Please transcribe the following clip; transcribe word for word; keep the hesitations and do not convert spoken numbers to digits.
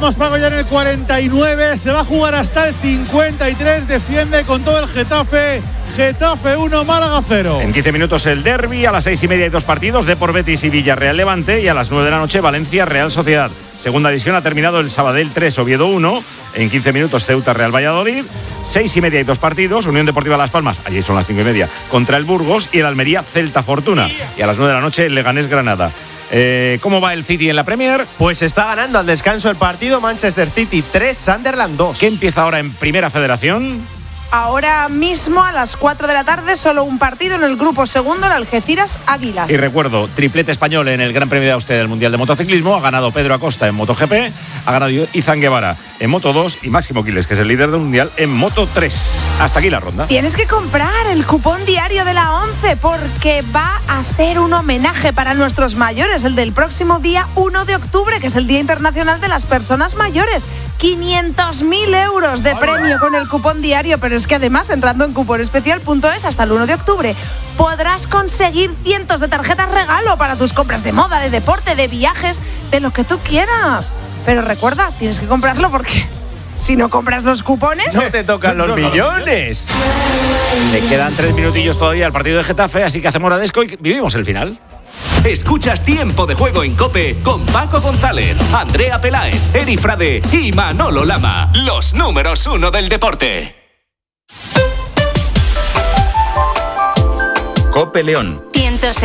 Damos pago ya en el cuarenta y nueve. Se va a jugar hasta el cincuenta y tres. Defiende con todo el Getafe. Getafe uno, Málaga cero. En quince minutos el derbi, a las seis y media hay dos partidos, Depor Betis y Villarreal Levante, y a las nueve de la noche Valencia Real Sociedad. Segunda división ha terminado el Sabadell tres, Oviedo uno, en quince minutos Ceuta Real Valladolid, seis y media hay dos partidos, Unión Deportiva Las Palmas, allí son las cinco y media, contra el Burgos, y el Almería Celta Fortuna, y a las nueve de la noche el Leganés Granada. Eh, ¿Cómo va el City en la Premier? Pues está ganando al descanso el partido, Manchester City tres, Sunderland dos. ¿Qué empieza ahora en Primera Federación? Ahora mismo a las cuatro de la tarde solo un partido en el grupo segundo, el Algeciras Águilas. Y recuerdo, triplete español en el Gran Premio de Austria del Mundial de Motociclismo. Ha ganado Pedro Acosta en MotoGP, ha ganado Izan Guevara en Moto dos y Máximo Quiles, que es el líder del Mundial, en Moto tres. Hasta aquí la ronda. Tienes que comprar el cupón diario de la ONCE porque va a ser un homenaje para nuestros mayores, el del próximo día uno de octubre, que es el Día Internacional de las Personas Mayores. quinientos mil euros de premio con el cupón diario, pero es que además, entrando en cuponespecial punto es hasta el uno de octubre, podrás conseguir cientos de tarjetas regalo para tus compras de moda, de deporte, de viajes, de lo que tú quieras. Pero recuerda, tienes que comprarlo porque si no compras los cupones, no te tocan los millones. Le quedan tres minutillos todavía al partido de Getafe, así que hacemos la desco y vivimos el final. Escuchas Tiempo de Juego en COPE con Paco González, Andrea Peláez, Eri Frade y Manolo Lama. Los números uno del deporte. COPE León.